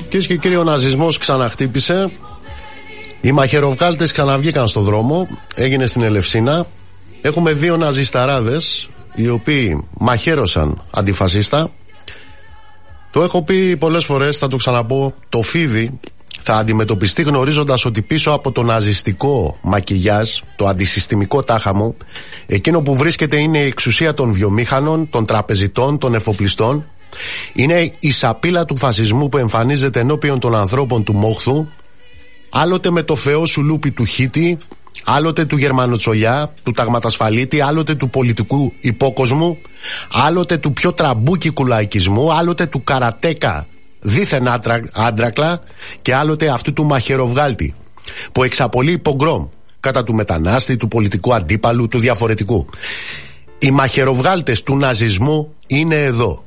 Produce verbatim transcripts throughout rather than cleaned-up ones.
Κυρίες και κύριοι, ο ναζισμός ξαναχτύπησε. Οι μαχαιροβγάλτες ξαναβγήκαν στο δρόμο. Έγινε στην Ελευσίνα. Έχουμε δύο ναζισταράδες οι οποίοι μαχαίρωσαν αντιφασίστα. Το έχω πει πολλές φορές, θα το ξαναπώ. Το φίδι θα αντιμετωπιστεί γνωρίζοντας ότι πίσω από το ναζιστικό μακιγιάζ, το αντισυστημικό τάχαμο, εκείνο που βρίσκεται είναι η εξουσία των βιομήχανων, των τραπεζιτών, των εφοπλιστών. Είναι η σαπίλα του φασισμού που εμφανίζεται ενώπιον των ανθρώπων του μόχθου, άλλοτε με το φεό σουλούπι του Χίτη, άλλοτε του Γερμανοτσολιά, του Ταγματασφαλίτη, άλλοτε του πολιτικού υπόκοσμου, άλλοτε του πιο τραμπούκικου λαϊκισμού, άλλοτε του καρατέκα δίθεν άντρακλα και άλλοτε αυτού του μαχαιροβγάλτη που εξαπολύει πογκρόμ κατά του μετανάστη, του πολιτικού αντίπαλου, του διαφορετικού. Οι μαχαιροβγάλτες του ναζισμού είναι εδώ.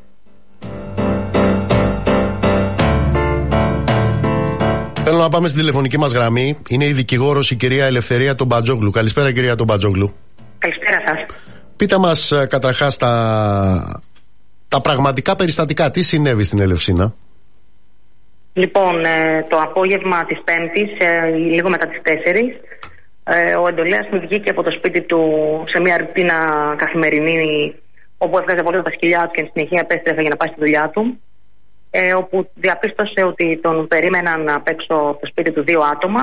Θέλω να πάμε στην τηλεφωνική μας γραμμή. Είναι η δικηγόρος η κυρία Ελευθερία Τομπατζόγλου. Καλησπέρα κυρία Τομπατζόγλου. Καλησπέρα σας. Πείτε μας καταρχάς τα, τα πραγματικά περιστατικά. Τι συνέβη στην Ελευσίνα? Λοιπόν, το απόγευμα της Πέμπτης, λίγο μετά τις τέσσερις, ο εντολέας μου βγήκε από το σπίτι του σε μια ρουτίνα καθημερινή, όπου έβγαζε πολύ τα σκυλιά του και στην συνεχεία επέστρεφε για να πάει στη δουλειά του. Ε, όπου διαπίστωσε ότι τον περίμεναν απ' έξω από το σπίτι του δύο άτομα,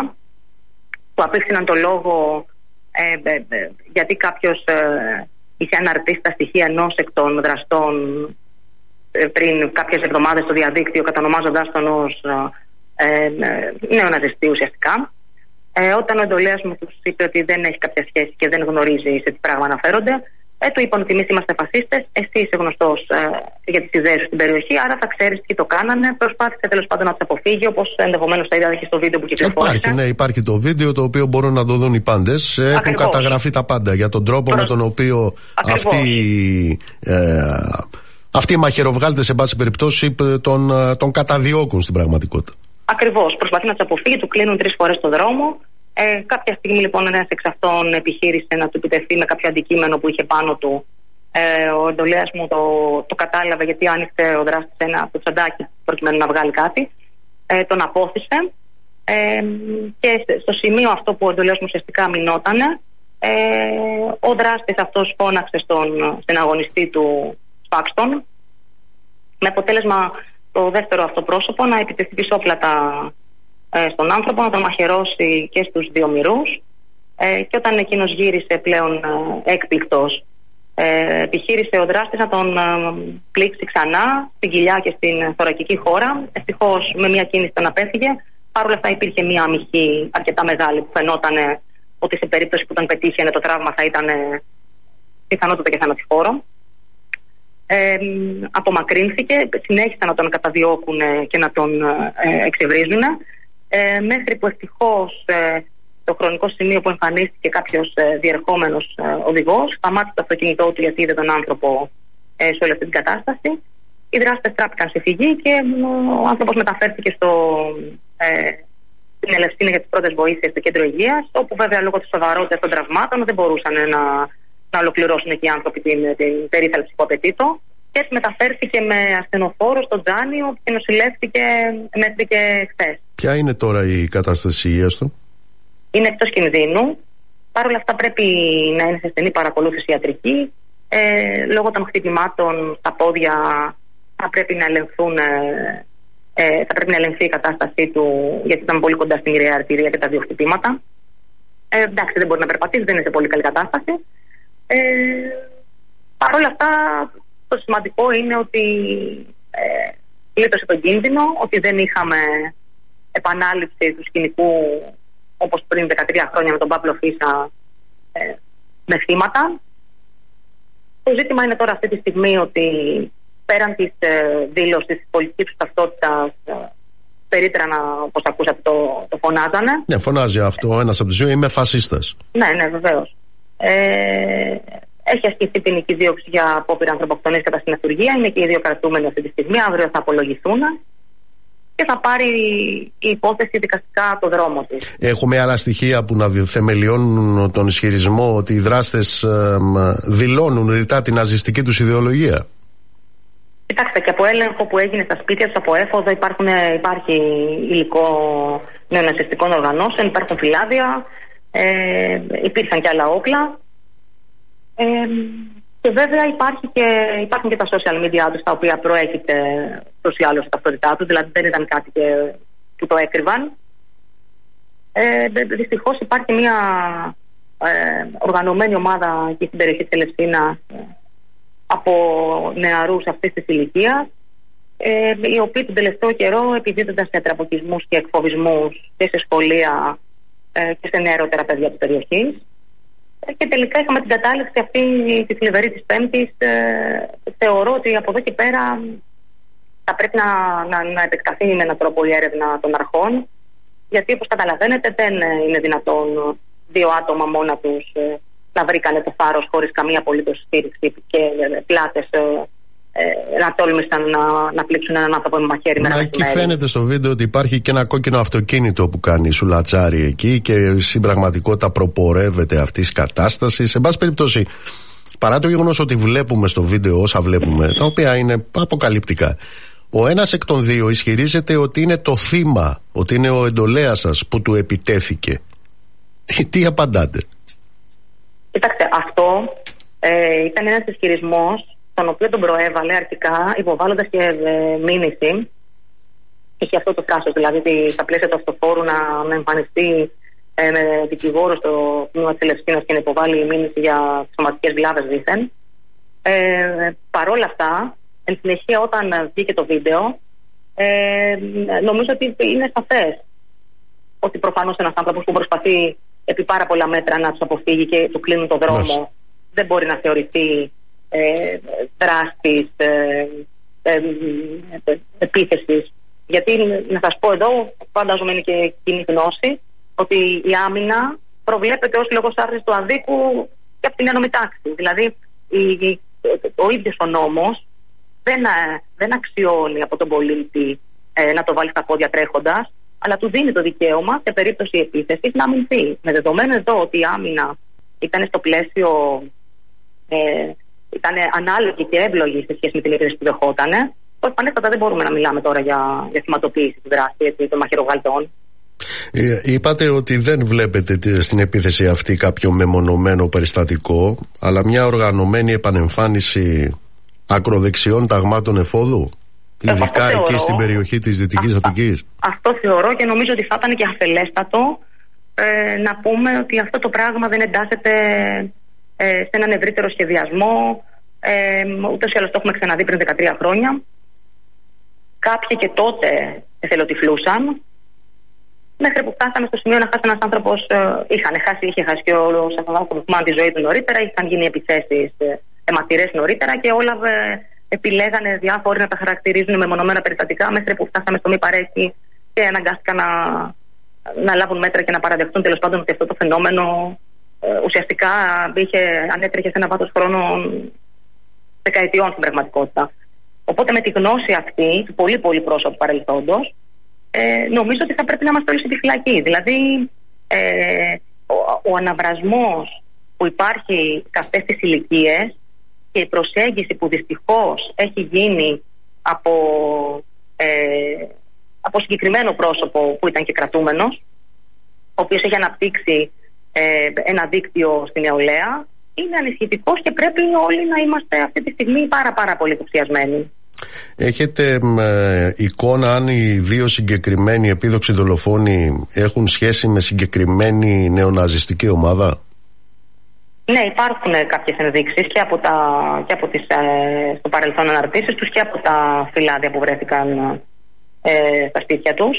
που απίφθηναν το λόγο ε, ε, ε, γιατί κάποιος ε, είχε αναρτήσει τα στοιχεία ενός εκ των δραστών ε, πριν κάποιες εβδομάδες στο διαδίκτυο, κατανομάζοντας τον ως ε, ε, νεοναζιστή ουσιαστικά. Ε, όταν ο εντολέας μου τους είπε ότι δεν έχει κάποια σχέση και δεν γνωρίζει σε τι πράγμα αναφέρονται, Ε, του είπαν ότι εμείς είμαστε φασίστες, εσύ είσαι γνωστός ε, για τις ιδέες σου στην περιοχή, άρα θα ξέρεις τι το κάνανε. Προσπάθησε τέλος πάντων να τους αποφύγει, όπως ενδεχομένως θα είδατε και στο βίντεο που κυκλοφόρησε. Υπάρχει, ναι, υπάρχει το βίντεο το οποίο μπορούν να το δουν οι πάντες. Έχουν Ακριβώς. καταγραφεί τα πάντα για τον τρόπο Προς... με τον οποίο αυτοί, ε, αυτοί οι μαχαιροβγάλτες, σε πάση περιπτώσει, τον, τον καταδιώκουν στην πραγματικότητα. Ακριβώς. Προσπαθεί να τους αποφύγει, του κλείνουν τρεις φορές το δρόμο. Ε, κάποια στιγμή λοιπόν ένας εξ αυτών επιχείρησε να του επιτεθεί με κάποιο αντικείμενο που είχε πάνω του. Ε, ο εντολέας μου το, το κατάλαβε, γιατί άνοιξε ο δράστης ένα από το τσαντάκι προκειμένου να βγάλει κάτι. Ε, τον απόθυσε ε, και στο σημείο αυτό που ο εντολέας μου ουσιαστικά μηνότανε, ε, ο δράστης αυτός φώναξε στον, στην αγωνιστή του Σπάξτον, με αποτέλεσμα το δεύτερο αυτό πρόσωπο να επιτεθεί πισόπλατα στον άνθρωπο, να τον μαχαιρώσει και στους δύο μυρούς, ε, και όταν εκείνος γύρισε πλέον ε, έκπληκτος, ε, επιχείρησε ο δράστης να τον ε, πλήξει ξανά στην κοιλιά και στην θωρακική χώρα. Ευτυχώς με μια κίνηση τον απέφυγε. Παρ' όλα αυτά υπήρχε μια αμυχή αρκετά μεγάλη που φαινόταν ότι σε περίπτωση που τον πετύχαινε το τραύμα θα ήταν ε, πιθανότατα και θανατηφόρο. Ε, απομακρύνθηκε, συνέχισαν να τον καταδιώκουν και να τον ε, εξευρίζουν. Ε, μέχρι που ευτυχώς ε, το χρονικό σημείο που εμφανίστηκε κάποιος ε, διερχόμενος ε, οδηγός, σταμάτησε το αυτοκίνητό του γιατί είδε τον άνθρωπο ε, σε όλη αυτή την κατάσταση. Οι δράστες τράπηκαν σε φυγή και ε, ο άνθρωπος μεταφέρθηκε στο, ε, στην Ελευσίνα για τις πρώτες βοήθειες στο κέντρο υγείας, όπου βέβαια λόγω της σοβαρότητας των τραυμάτων δεν μπορούσαν να, να ολοκληρώσουν εκεί οι άνθρωποι την, την περίθαλψη που απαιτείτο. Και έτσι μεταφέρθηκε με ασθενοφόρο στο Τζάνιο και νοσηλεύτηκε μέχρι και χθες. Ποια είναι τώρα η κατάσταση υγείας του? Είναι εκτός κινδύνου. Παρ' όλα αυτά πρέπει να είναι σε στενή παρακολούθηση ιατρική. Ε, λόγω των χτυπημάτων στα πόδια θα πρέπει να ελεγχθούν, ε, θα πρέπει να ελεγχθεί η κατάστασή του, γιατί ήταν πολύ κοντά στην μοιραία αρτηρία και τα δύο χτυπήματα. Ε, εντάξει, δεν μπορεί να περπατήσει, δεν είναι σε πολύ καλή κατάσταση. Ε, Παρ' όλα αυτά, το σημαντικό είναι ότι ε, λύτωσε τον κίνδυνο, ότι δεν είχαμε επανάληψη του σκηνικού όπως πριν δεκατρία χρόνια με τον Παύλο Φίσα, ε, με θύματα. Το ζήτημα είναι τώρα αυτή τη στιγμή ότι πέραν της ε, δήλωσης της πολιτικής του ταυτότητας, ε, περίτρανα, όπως ακούσατε, το, το φωνάζανε. Ναι, φωνάζει αυτό ε, ένας από τους δύο, είμαι φασίστας. Ναι, ναι, βεβαίως. Ε, Έχει ασκηθεί ποινική δίωξη για απόπειρα ανθρωποκτονίας κατά συνεθουργία. Είναι και οι δύο κρατούμενοι αυτή τη στιγμή. Αύριο θα απολογηθούν και θα πάρει η υπόθεση δικαστικά το δρόμο της. Έχουμε άλλα στοιχεία που να θεμελιώνουν τον ισχυρισμό ότι οι δράστες ε, δηλώνουν ρητά την ναζιστική τους ιδεολογία? Κοιτάξτε, και από έλεγχο που έγινε στα σπίτια τους, από έφοδο, υπάρχουν, υπάρχει υλικό νεοναζιστικών οργανώσεων, υπάρχουν φυλάδια, ε, υπήρχαν και άλλα όπλα. Ε, και βέβαια υπάρχει και, υπάρχουν και τα social media τους, τα οποία προέχεται προς ή άλλως η ταυτότητά τους, δηλαδή δεν ήταν κάτι και, που το έκρυβαν. Ε, δυστυχώς υπάρχει μια ε, οργανωμένη ομάδα εκεί στην περιοχή της Ελευσίνας από νεαρούς αυτής της ηλικίας, ε, οι οποίοι τον τελευταίο καιρό επιδίδονταν σε τραποκισμούς και εκφοβισμούς και σε σχολεία ε, και σε νεαρότερα παιδιά της περιοχής. Ε, και τελικά είχαμε την κατάληξη αυτή τη θλιβερή της Πέμπτης. Ε, θεωρώ ότι από εδώ και πέρα θα πρέπει να, να, να επεκταθεί με έναν τρόπο η έρευνα των αρχών, γιατί όπως καταλαβαίνετε δεν είναι δυνατόν δύο άτομα μόνα τους ε, να βρήκανε το θάρρος χωρίς καμία απολύτως στήριξη και πλάτες ε, ε, να τόλμησαν να, να πλήξουν έναν άνθρωπο με μαχαίρι μέρα μεσημέρι. Εκεί φαίνεται στο βίντεο ότι υπάρχει και ένα κόκκινο αυτοκίνητο που κάνει σουλατσάρι εκεί και στην πραγματικότητα προπορεύεται αυτής της κατάστασης. Σε πάση περιπτώσει, παρά το γεγονός ότι βλέπουμε στο βίντεο όσα βλέπουμε, τα οποία είναι αποκαλυπτικά, ο ένας εκ των δύο ισχυρίζεται ότι είναι το θύμα, ότι είναι ο εντολέας σας που του επιτέθηκε. Τι, τι απαντάτε? Κοιτάξτε, αυτό ε, ήταν ένας ισχυρισμός τον οποίο τον προέβαλε αρχικά υποβάλλοντας και ε, μήνυση. Είχε αυτό το θράσος, δηλαδή στα πλαίσια του αυτοφόρου να, να εμφανιστεί ε, με δικηγόρο στο τμήμα της Ελευσίνας και να υποβάλει μήνυση για σωματικές βλάβες δήθεν. Ε, παρόλα αυτά, εν συνεχεία όταν βγήκε το βίντεο, ε, νομίζω ότι είναι σαφές ότι προφανώς ένας άνθρωπος που προσπαθεί επί πάρα πολλά μέτρα να τους αποφύγει και του κλείνουν το δρόμο, Μάλιστα. δεν μπορεί να θεωρηθεί ε, δράστης ε, ε, ε, επίθεσης. Γιατί να σας πω εδώ, φαντάζομαι είναι και κοινή γνώση, ότι η άμυνα προβλέπεται ως λόγος άρσης του αδίκου και από την ένωμη τάξη. Δηλαδή η, η, ο ίδιος ο νόμος δεν, δεν αξιώνει από τον πολίτη ε, να το βάλει στα πόδια τρέχοντας, αλλά του δίνει το δικαίωμα σε περίπτωση επίθεσης να αμυνθεί. Με δεδομένο εδώ ότι η άμυνα ήταν στο πλαίσιο, ε, ήταν ανάλογη και εύλογη σε σχέση με την επίθεση που δεχότανε, προφανέστατα δεν μπορούμε να μιλάμε τώρα για, για θυματοποίηση τη δράση των μαχαιροβγαλτών. Ε, είπατε ότι δεν βλέπετε στην επίθεση αυτή κάποιο μεμονωμένο περιστατικό, αλλά μια οργανωμένη επανεμφάνιση ακροδεξιών ταγμάτων εφόδου. Ειδικά εκεί θεωρώ, στην περιοχή της Δυτικής Αττικής. Αυτό θεωρώ και νομίζω ότι θα ήταν και αφελέστατο ε, να πούμε ότι αυτό το πράγμα δεν εντάσσεται ε, σε έναν ευρύτερο σχεδιασμό. Ε, ούτως ή άλλως το έχουμε ξαναδεί πριν δεκατρία χρόνια. Κάποιοι και τότε εθελοτυφλούσαν, μέχρι που φτάσαμε στο σημείο να χάσει ένας άνθρωπος. Ε, είχαν χάσει, είχε χάσει και όλο ο τη ζωή του νωρίτερα, είχαν γίνει επιθέσεις ε, αιματηρές νωρίτερα και όλα. Ε, επιλέγανε διάφοροι να τα χαρακτηρίζουν με μονομένα περιστατικά, μέχρι που φτάσαμε στο μη παρέχει και αναγκάστηκαν να, να λάβουν μέτρα και να παραδεχτούν τέλος πάντων ότι αυτό το φαινόμενο ε, ουσιαστικά είχε, ανέτρεχε σε ένα βάθος χρόνων δεκαετιών στην πραγματικότητα. Οπότε με τη γνώση αυτή του πολύ πολύ πρόσωπου παρελθόντος, ε, νομίζω ότι θα πρέπει να είμαστε όλοι στη φυλακή. Δηλαδή ε, ο, ο αναβρασμός που υπάρχει σε αυτές τις ηλικίες και η προσέγγιση που δυστυχώς έχει γίνει από, ε, από συγκεκριμένο πρόσωπο που ήταν και κρατούμενος, ο οποίος έχει αναπτύξει ε, ένα δίκτυο στην νεολαία, είναι ανησυχητικός και πρέπει όλοι να είμαστε αυτή τη στιγμή πάρα πάρα πολύ υποψιασμένοι. Έχετε ε, εικόνα αν οι δύο συγκεκριμένοι επίδοξοι δολοφόνοι έχουν σχέση με συγκεκριμένη νεοναζιστική ομάδα? Ναι, υπάρχουν κάποιες ενδείξεις και από, τα, και από τις ε, στο παρελθόν αναρτήσεις τους και από τα φυλάδια που βρέθηκαν ε, στα σπίτια τους.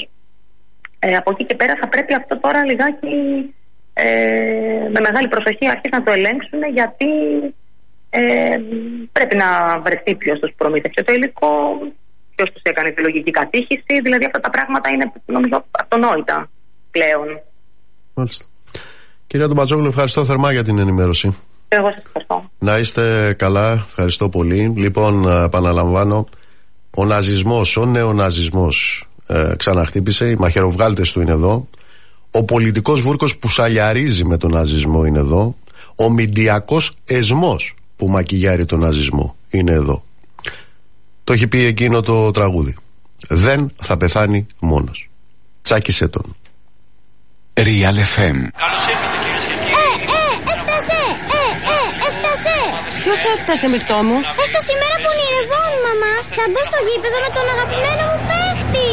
Ε, από εκεί και πέρα θα πρέπει αυτό τώρα λιγάκι ε, με μεγάλη προσοχή αρχίσει να το ελέγξουν, γιατί ε, πρέπει να βρεθεί ποιος τους προμήθευσε το υλικό, ποιος τους έκανε τη λογική κατήχηση. Δηλαδή αυτά τα πράγματα είναι νομίζω αυτονόητα πλέον. Μάλιστα. Κυρία Ντομπατζόγλου, ευχαριστώ θερμά για την ενημέρωση. Εγώ σας ευχαριστώ. Να είστε καλά, ευχαριστώ πολύ. Λοιπόν, επαναλαμβάνω, ο ναζισμός, ο νεοναζισμός ε, ξαναχτύπησε, οι μαχαιροβγάλτες του είναι εδώ. Ο πολιτικός βούρκος που σαλιαρίζει με τον ναζισμό είναι εδώ. Ο μηντιακός εσμός που μακιγιάρει τον ναζισμό είναι εδώ. Το έχει πει εκείνο το τραγούδι. Δεν θα πεθάνει μόνος. Τσάκισε τον. Real εφ εμ. Καλώς ήρθατε κυρίες και κύριοι. Ε, ε, έφτασε! Ε, ε, έφτασε! Ποιος έφτασε, Μυρτώ μου? Έφτασε η μέρα που ονειρευόμουν, μαμά. Θα μπω στο γήπεδο με τον αγαπημένο μου παίχτη.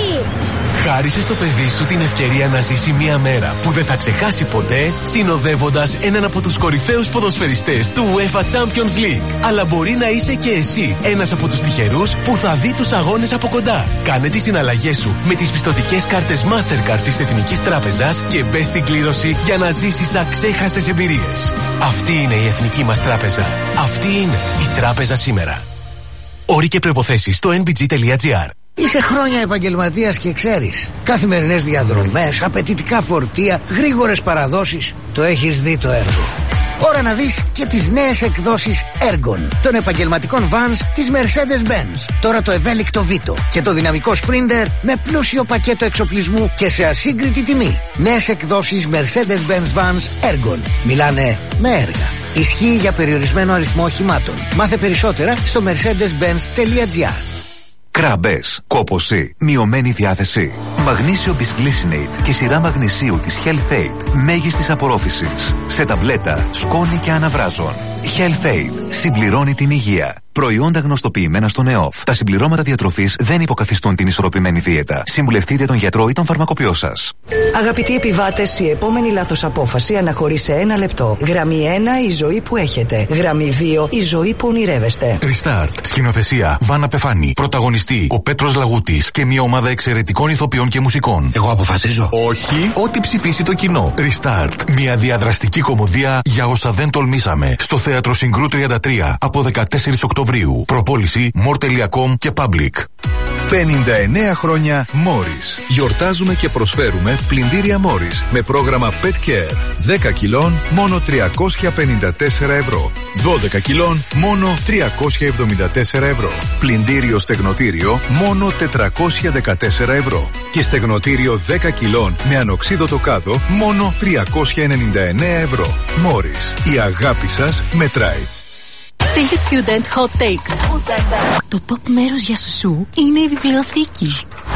Χάρισε στο παιδί σου την ευκαιρία να ζήσει μια μέρα που δεν θα ξεχάσει ποτέ, συνοδεύοντας έναν από τους κορυφαίους ποδοσφαιριστές του UEFA Champions League. Αλλά μπορεί να είσαι και εσύ ένας από τους τυχερούς που θα δει τους αγώνες από κοντά. Κάνε τις συναλλαγές σου με τις πιστωτικές κάρτες Mastercard της Εθνικής Τράπεζας και μπες στην κλήρωση για να ζήσεις αξέχαστες εμπειρίες. Αυτή είναι η Εθνική μας Τράπεζα. Αυτή είναι η Τράπεζα σήμερα. Όροι και προϋποθέσεις στο εν μπι τζι τελεία τζι άρ. Είσαι χρόνια επαγγελματίας και ξέρεις. Καθημερινές διαδρομές, απαιτητικά φορτία, γρήγορες παραδόσεις. Το έχεις δει το έργο. Ώρα να δεις και τις νέες εκδόσεις Ergon των επαγγελματικών vans της Mercedes-Benz. Τώρα το ευέλικτο Vito και το δυναμικό Sprinter με πλούσιο πακέτο εξοπλισμού και σε ασύγκριτη τιμή. Νέες εκδόσεις Mercedes-Benz vans Ergon. Μιλάνε με έργα. Ισχύει για περιορισμένο αριθμό οχημάτων. Μάθε περισσότερα στο mercedes benz τελεία τζι άρ. Κράμπες, κόπωση, μειωμένη διάθεση. Μαγνήσιο Bisglycinate και σειρά μαγνησίου της Health Aid μέγιστης απορρόφησης. Σε ταμπλέτα, σκόνη και αναβράζων. Health Aid συμπληρώνει την υγεία. Προϊόντα γνωστοποιημένα στον ΕΟΦ. Τα συμπληρώματα διατροφής δεν υποκαθιστούν την ισορροπημένη δίαιτα. Συμβουλευτείτε τον γιατρό ή τον φαρμακοποιό σας. Αγαπητοί επιβάτες, η επόμενη λάθος απόφαση αναχωρεί σε ένα λεπτό. Γραμμή ένα, η ζωή που έχετε. Γραμμή δύο, η ζωή που ονειρεύεστε. Restart. Σκηνοθεσία Βάνα Πεφάνη. Πρωταγωνιστή ο Πέτρος Λαγούτης και μια ομάδα εξαιρετικών ηθοποιών και μουσικών. Εγώ αποφασίζω. Όχι, ό,τι ψηφίσει το κοινό. Restart. Μια διαδραστική κομμωδία για όσα δεν τολμήσαμε. Στο θέατρο Συγκρού τριάντα τρία από δεκατέσσερις Οκτωβρίου. Προπόληση μορ τελεία κομ και Public. πενήντα εννέα χρόνια Morris. Γιορτάζουμε και προσφέρουμε πλυντήρια Morris με πρόγραμμα Pet Care. δέκα κιλών μόνο τριακόσια πενήντα τέσσερα ευρώ. δώδεκα κιλών μόνο τριακόσια εβδομήντα τέσσερα ευρώ. Πλυντήριο στεγνοτήριο μόνο τετρακόσια δεκατέσσερα ευρώ. Και στεγνοτήριο δέκα κιλών με ανοξίδωτο κάδο μόνο τριακόσια ενενήντα εννέα ευρώ. Morris. Η αγάπη σας μετράει. Silly Student Hot Takes. Το top μέρος για σουσού είναι η βιβλιοθήκη.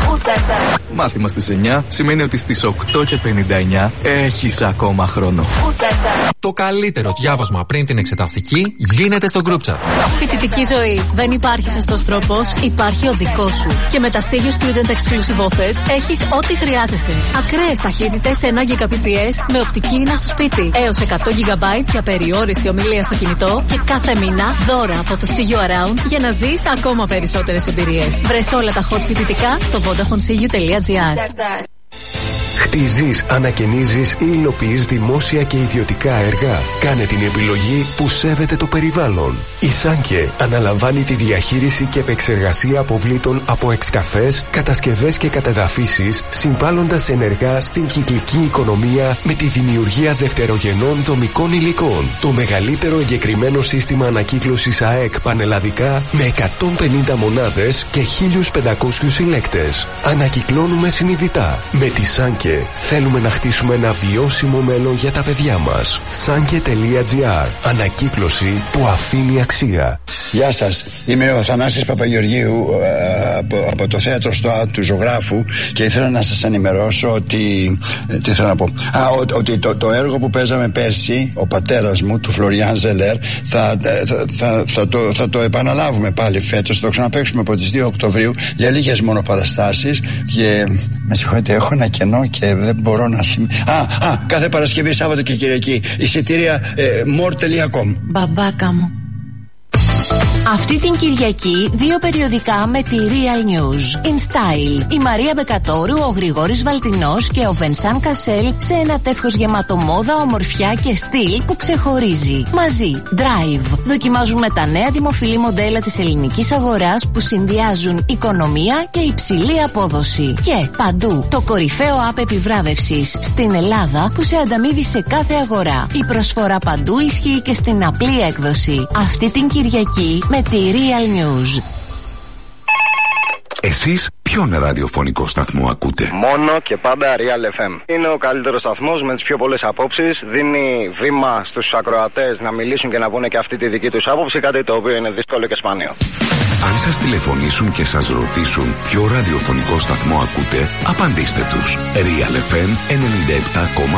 Μάθημα στις εννιά σημαίνει ότι στις οκτώ και πενήντα εννιά έχεις ακόμα χρόνο. Το καλύτερο διάβασμα πριν την εξεταστική γίνεται στο group chat. Φοιτητική ζωή. Δεν υπάρχει σωστός τρόπος, υπάρχει ο δικός σου. Και με τα Silly Student Exclusive Offers έχεις ό,τι χρειάζεσαι. Ακραίες ταχύτητες ένα Gbps με οπτική ίνα στο σπίτι. Έως εκατό τζι μπι για περιόριστη ομιλία στο κινητό και κάθε μήνα δώρα από το See You Around για να ζεις ακόμα περισσότερες εμπειρίες. Βρες όλα τα hot φοιτητικά στο vodafone c u τελεία g r. Χτίζεις, ανακαινίζεις ή υλοποιείς δημόσια και ιδιωτικά έργα. Κάνε την επιλογή που σέβεται το περιβάλλον. Η Σάνκε αναλαμβάνει τη διαχείριση και επεξεργασία αποβλήτων από εξκαφές, κατασκευές και κατεδαφίσεις, συμβάλλοντας ενεργά στην κυκλική οικονομία με τη δημιουργία δευτερογενών δομικών υλικών. Το μεγαλύτερο εγκεκριμένο σύστημα ανακύκλωσης ΑΕΚ πανελλαδικά με εκατόν πενήντα μονάδες και χίλιους πεντακόσιους συλλέκτες. Ανακυκλώνουμε συνειδητά. Με τη Σάνκε θέλουμε να χτίσουμε ένα βιώσιμο μέλλον για τα παιδιά μας. Σάνκε τελεία τζι άρ. Ανακύκλωση που αφήνει αξία. Γεια σας, είμαι ο Θανάσης Παπαγεωργίου από, από το θέατρο ΣΤΟΑ του Ζωγράφου και ήθελα να σας ενημερώσω ότι, τι θέλω να πω, Α, ο, ότι το, το έργο που παίζαμε πέρσι, ο πατέρας μου, του Φλωριάν Ζελέρ, θα, θα, θα, θα, το, θα το επαναλάβουμε πάλι φέτος, θα το ξαναπαίξουμε από τις δύο Οκτωβρίου για λίγες μόνο παραστάσεις και με συγχωρείτε, έχω ένα κενό και δεν μπορώ να θυμηθώ. Α, α, κάθε Παρασκευή, Σάββατο και Κυριακή, εισιτήρια ε, μορ τελεία κομ. Μπαμπάκα μου. Αυτή την Κυριακή δύο περιοδικά με τη Real News. In Style. Η Μαρία Μπεκατόρου, ο Γρηγόρης Βαλτινός και ο Βενσάν Κασέλ σε ένα τεύχος γεμάτο μόδα, ομορφιά και στυλ που ξεχωρίζει. Μαζί. Drive. Δοκιμάζουμε τα νέα δημοφιλή μοντέλα της ελληνικής αγοράς που συνδυάζουν οικονομία και υψηλή απόδοση. Και παντού. Το κορυφαίο app επιβράβευσης στην Ελλάδα που σε ανταμείβει σε κάθε αγορά. Η προσφορά παντού ισχύει και στην απλή έκδοση. Αυτή την Κυριακή με τη Real News. Εσείς ποιον ραδιοφωνικό σταθμό ακούτε? Μόνο και πάντα Real εφ εμ. Είναι ο καλύτερος σταθμός με τις πιο πολλές απόψεις. Δίνει βήμα στους ακροατές να μιλήσουν και να πούνε και αυτή τη δική τους άποψη. Κάτι το οποίο είναι δύσκολο και σπάνιο. Αν σας τηλεφωνήσουν και σας ρωτήσουν ποιο ραδιοφωνικό σταθμό ακούτε, απαντήστε τους. Real εφ εμ ενενήντα επτά κόμμα